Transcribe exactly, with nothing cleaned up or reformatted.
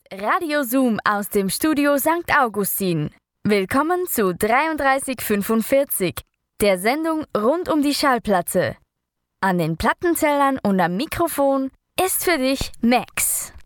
Radio Zoom aus dem Studio Sankt Augustin. Willkommen zu dreiunddreißig fünfundvierzig, der Sendung rund um die Schallplatte. An den Plattenzellern und am Mikrofon ist für dich Max.